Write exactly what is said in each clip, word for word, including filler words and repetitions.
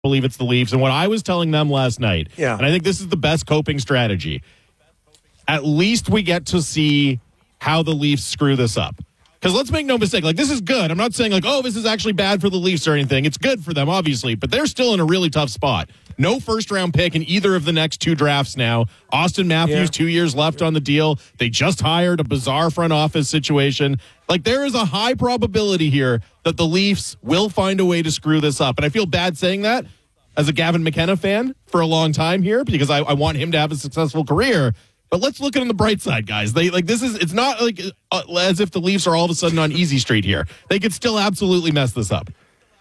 believe it's the Leafs. And what I was telling them last night, yeah. and I think this is the best coping strategy, at least we get to see how the Leafs screw this up. Because let's make no mistake, like, this is good. I'm not saying, like, oh, this is actually bad for the Leafs or anything. It's good for them, obviously, but they're still in a really tough spot. No first-round pick in either of the next two drafts now. Austin Matthews, yeah. two years left on the deal. They just hired a bizarre front office situation. Like, there is a high probability here that the Leafs will find a way to screw this up. And I feel bad saying that as a Gavin McKenna fan for a long time here because I, I want him to have a successful career. But let's look at it on the bright side, guys. They like this is it's not like uh, as if the Leafs are all of a sudden on easy street here. They could still absolutely mess this up.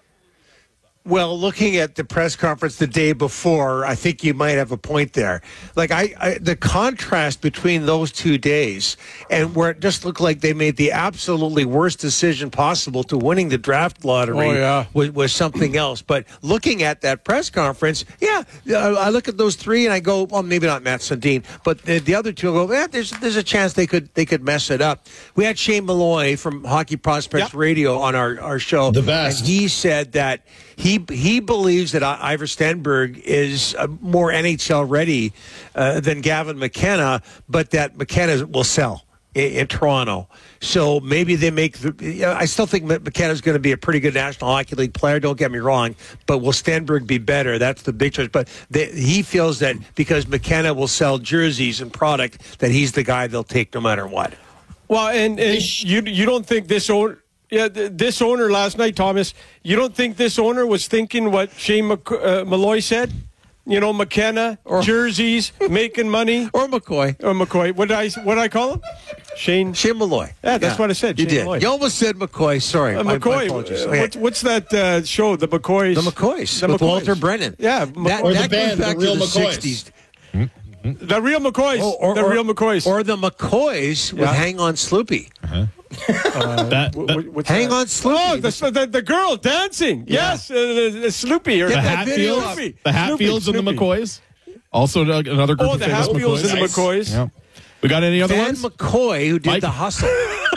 Well, looking at the press conference the day before, I think you might have a point there. Like I, I the contrast between those two days and where it just looked like they made the absolutely worst decision possible to winning the draft lottery oh, yeah. was, was something else. But looking at that press conference, yeah, I look at those three and I go, well, maybe not Matt Sundin, but the, the other two go, yeah, there's there's a chance they could they could mess it up. We had Shane Malloy from Hockey Prospects yep. Radio on our, our show. The best. And he said that He he believes that Ivor Stenberg is uh, more N H L ready uh, than Gavin McKenna, but that McKenna will sell in, in Toronto. So maybe they make the. You know, I still think McKenna is going to be a pretty good National Hockey League player. Don't get me wrong, but will Stenberg be better? That's the big choice. But they, he feels that because McKenna will sell jerseys and product, that he's the guy they'll take no matter what. Well, and, and you you don't think this owner. Yeah, th- this owner last night, Thomas, you don't think this owner was thinking what Shane Mc- uh, Malloy said? You know, McKenna, or, jerseys, making money. Or McCoy. Or McCoy. What did I, what did I call him? Shane? Shane Malloy. Yeah, that's yeah. what I said. You Shane did. Malloy. You almost said McCoy. Sorry. Uh, my, McCoy. my apologies. Uh, okay. what's, what's that uh, show? The McCoys. The McCoys. The with McCoys. Walter Brennan. Yeah. That, or that the band, goes back the real to the McCoys. sixties. The real McCoys. Oh, or, the or, real McCoys. Or the McCoys with yeah. Hang On Sloopy. Uh-huh. Uh, that, that, hang that? on, Sloopy. Oh, the, the, the girl dancing. Yeah. Yes, uh, the, the Sloopy. Or the the Hatfields, Sloopy. the Hatfields and the McCoys. Also another group oh, of the famous Hatfields McCoys. and the McCoys. Yeah. We got any other Van ones? McCoy, who did Mike? The Hustle.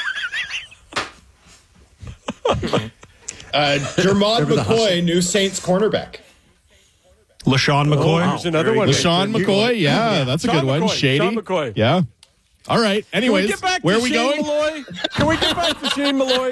uh, Dermot McCoy, new Saints cornerback. LaShawn McCoy. Oh, there's another one. LaShawn McCoy. Yeah, yeah, that's a Sean good one. McCoy. Shady. Sean McCoy. Yeah. All right. Anyways, Can we get back where to are we Shane going? Malloy? Can we get back to Shane Malloy?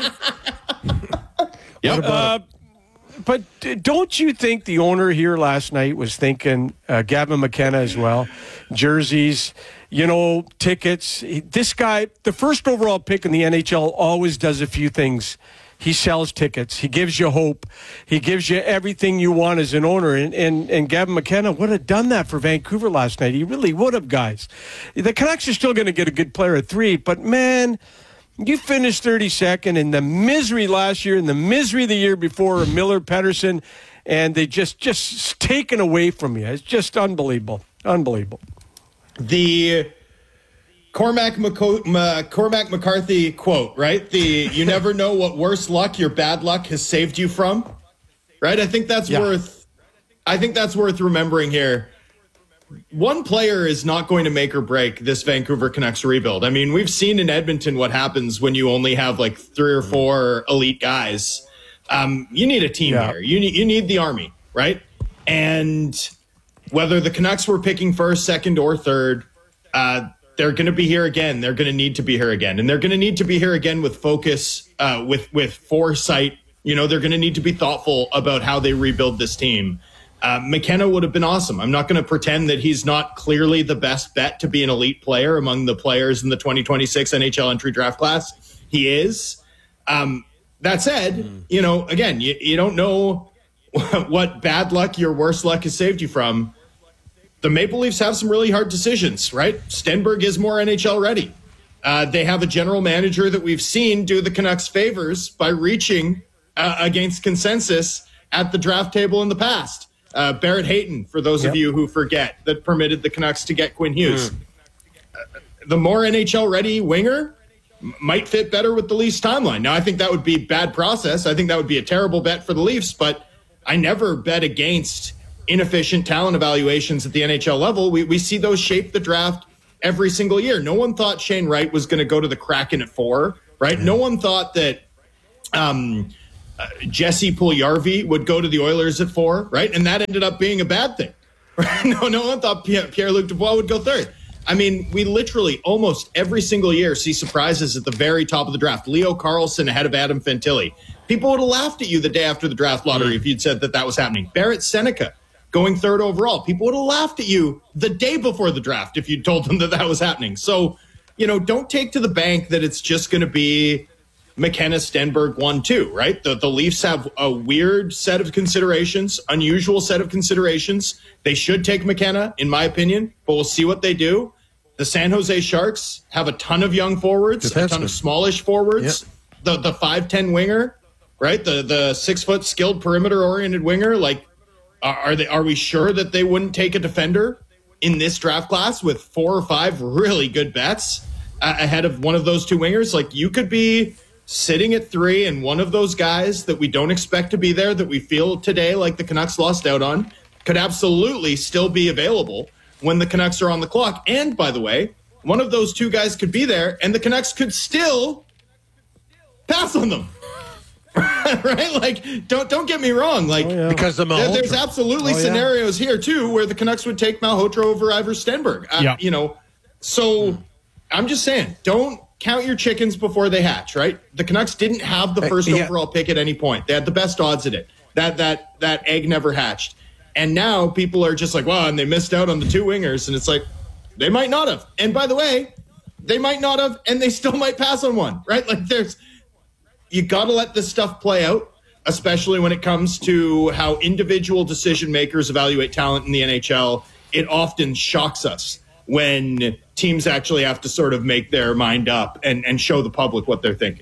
Yep. Uh, but don't you think the owner here last night was thinking uh, Gavin McKenna as well? Jerseys, you know, tickets. He, this guy, the first overall pick in the N H L, always does a few things. He sells tickets. He gives you hope. He gives you everything you want as an owner. And, and, and Gavin McKenna would have done that for Vancouver last night. He really would have, guys. The Canucks are still going to get a good player at three, but, man, you finished thirty-second in the misery last year, in the misery the year before, Miller, Pettersson, and they just, just taken away from you. It's just unbelievable. Unbelievable. The Cormac, McCo- M- Cormac McCarthy quote, right? The you never know what worse luck your bad luck has saved you from, right? I think that's yeah. worth. I think that's worth remembering here. One player is not going to make or break this Vancouver Canucks rebuild. I mean, we've seen in Edmonton what happens when you only have like three or four elite guys. Um, you need a team yeah. here. You need you need the army, right? And whether the Canucks were picking first, second, or third, uh, they're going to be here again. They're going to need to be here again. And they're going to need to be here again with focus, uh, with, with foresight. You know, they're going to need to be thoughtful about how they rebuild this team. Uh, McKenna would have been awesome. I'm not going to pretend that he's not clearly the best bet to be an elite player among the players in the twenty twenty-six N H L entry draft class. He is. Um, that said, mm. you know, again, you, you don't know what bad luck your worst luck has saved you from. The Maple Leafs have some really hard decisions, right? Stenberg is more N H L ready. Uh, they have a general manager that we've seen do the Canucks favors by reaching uh, against consensus at the draft table in the past. Uh, Barrett Hayton, for those yep. of you who forget, that permitted the Canucks to get Quinn Hughes. Mm. Uh, the more N H L ready winger m- might fit better with the Leafs timeline. Now, I think that would be bad process. I think that would be a terrible bet for the Leafs, but I never bet against inefficient talent evaluations at the N H L level. We we see those shape the draft every single year. No one thought Shane Wright was going to go to the Kraken at four, right? Yeah. No one thought that um, uh, Jesse Puljujarvi would go to the Oilers at four, right? And that ended up being a bad thing. no, no one thought Pierre, Pierre-Luc Dubois would go third. I mean, we literally almost every single year see surprises at the very top of the draft. Leo Carlsson ahead of Adam Fantilli. People would have laughed at you the day after the draft lottery if you'd said that that was happening. Barrett Seneca going third overall. People would have laughed at you the day before the draft if you'd told them that that was happening. So, you know, don't take to the bank that it's just going to be McKenna, Stenberg, one, two, right? The, the Leafs have a weird set of considerations, unusual set of considerations. They should take McKenna, in my opinion, but we'll see what they do. The San Jose Sharks have a ton of young forwards, Defenseman. a ton of smallish forwards. Yep. The the five ten winger, right? The the six foot skilled perimeter oriented winger. Like, are, are they? Are we sure that they wouldn't take a defender in this draft class with four or five really good bets uh, ahead of one of those two wingers? Like, you could be sitting at three, and one of those guys that we don't expect to be there, that we feel today like the Canucks lost out on, could absolutely still be available when the Canucks are on the clock. And by the way, one of those two guys could be there, and the Canucks could still pass on them. Right? Like, don't don't get me wrong. Like, oh, yeah. because of there, there's absolutely oh, scenarios yeah. here too where the Canucks would take Malhotra over Ivor Stenberg. Uh, yeah. You know, so mm. I'm just saying, don't count your chickens before they hatch. Right? The Canucks didn't have the first uh, yeah. overall pick at any point. They had the best odds at it. That that that egg never hatched. And now people are just like, wow, and they missed out on the two wingers. And it's like, they might not have. And by the way, they might not have, and they still might pass on one, right? Like, there's, you got to let this stuff play out, especially when it comes to how individual decision makers evaluate talent in the N H L. It often shocks us when teams actually have to sort of make their mind up and, and show the public what they're thinking.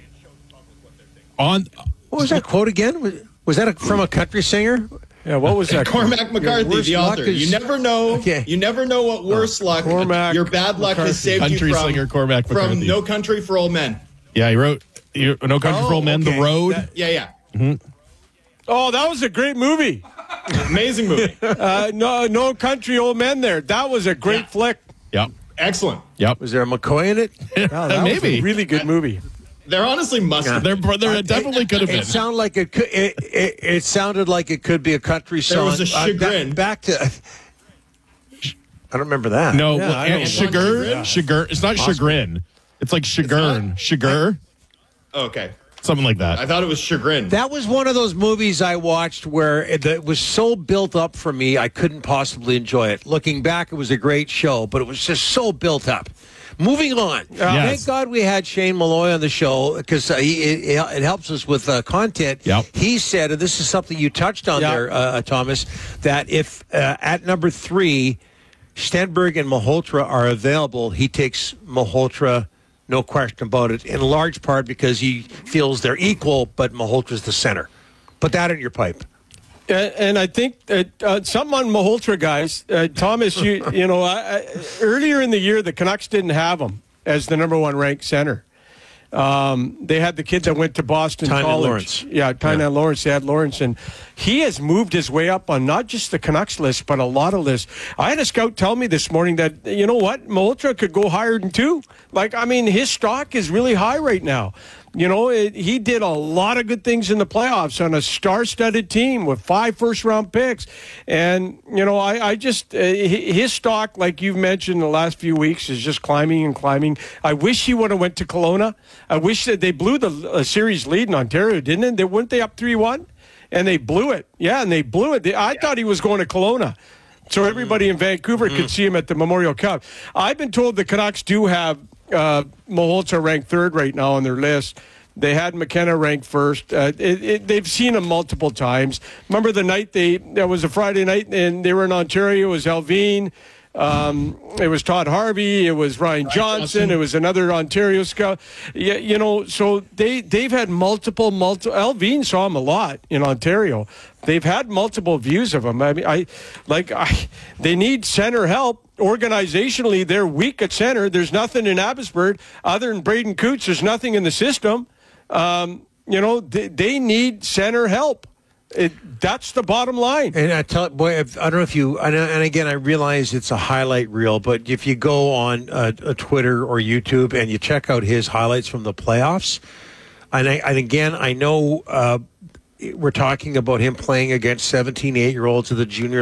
On What was that quote again? Was, was that a, from a country singer? Yeah, what was that? Cormac McCarthy, the author. Is, you never know. Okay. You never know what worse oh, luck, Cormac your bad luck McCarthy. has saved country you from. singer Cormac McCarthy. From No Country for Old Men. Yeah, he wrote No Country oh, for Old Men, okay. The Road. That, yeah, yeah. Mm-hmm. Oh, that was a great movie. Amazing movie. uh, no, No Country Old Men. There, that was a great yeah. flick. Yep. Excellent. Yep. Was there a McCoy in it? Oh, that Maybe. was a really good movie. There honestly must have yeah. There, there uh, definitely it, could have it been. It sounded like it, could, it, it. It sounded like it could be a country song. There was a chagrin. Uh, back, back to. I don't remember that. No, yeah, well, and chagrin. Yeah. Chagrin. It's not Oscar. Chagrin. It's like chagrin. Chagrin. Okay. Something like that. I thought it was chagrin. That was one of those movies I watched where it, it was so built up for me, I couldn't possibly enjoy it. Looking back, it was a great show, but it was just so built up. Moving on. Uh, yes. Thank God we had Shane Malloy on the show because uh, he, it, it helps us with uh, content. Yep. He said, and this is something you touched on yep. there, uh, Thomas, that if uh, at number three, Stenberg and Malhotra are available, he takes Malhotra, no question about it, in large part because he feels they're equal, but Malhotra's the center. Put that in your pipe. Uh, and I think that, uh, something on Malhotra, guys. Uh, Thomas, you you know, I, I, earlier in the year, the Canucks didn't have him as the number one ranked center. Um, they had the kid that went to Boston Tynan College. Lawrence. Yeah, Tynan yeah. Lawrence. They had Lawrence, and he has moved his way up on not just the Canucks list, but a lot of lists. I had a scout tell me this morning that, you know what, Malhotra could go higher than two. Like, I mean, his stock is really high right now. You know, it, he did a lot of good things in the playoffs on a star-studded team with five first-round picks. And, you know, I, I just, uh, his stock, like you've mentioned the last few weeks, is just climbing and climbing. I wish he would have went to Kelowna. I wish that they blew the uh, series lead in Ontario, didn't they? Weren't they up three one? And they blew it. Yeah, and they blew it. They, I yeah. thought he was going to Kelowna. So everybody in Vancouver mm-hmm. could see him at the Memorial Cup. I've been told the Canucks do have uh, Malhotra ranked third right now on their list. They had McKenna ranked first. Uh, it, it, they've seen him multiple times. Remember the night they, that was a Friday night, and they were in Ontario. It was Alvin. Um, it was Todd Harvey. It was Ryan Johnson. Johnson. It was another Ontario scout. Yeah, you know, so they, they've had multiple, multiple. Alvin saw him a lot in Ontario. They've had multiple views of him. I mean, I like I, they need center help. Organizationally, they're weak at center. There's nothing in Abbotsford other than Braden Coots. There's nothing in the system. Um, you know, they, they need center help. It, that's the bottom line. And I tell boy, if, I don't know if you, and, and again, I realize it's a highlight reel, but if you go on uh, a Twitter or YouTube and you check out his highlights from the playoffs, and, I, and again, I know uh, we're talking about him playing against seventeen, eight year olds of the junior